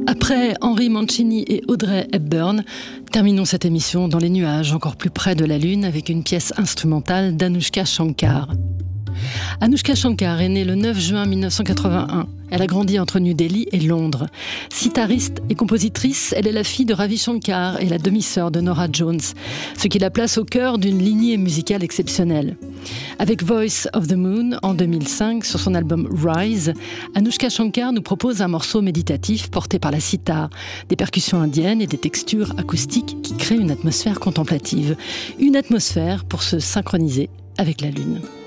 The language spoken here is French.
Après Henry Mancini et Audrey Hepburn, terminons cette émission dans les nuages, encore plus près de la Lune, avec une pièce instrumentale d'Anushka Shankar. Anushka Shankar est née le 9 juin 1981. Elle a grandi entre New Delhi et Londres. Sitariste et compositrice, elle est la fille de Ravi Shankar et la demi-sœur de Norah Jones, ce qui la place au cœur d'une lignée musicale exceptionnelle. Avec Voice of the Moon en 2005 sur son album Rise, Anushka Shankar nous propose un morceau méditatif porté par la sitar, des percussions indiennes et des textures acoustiques qui créent une atmosphère contemplative. Une atmosphère pour se synchroniser avec la Lune.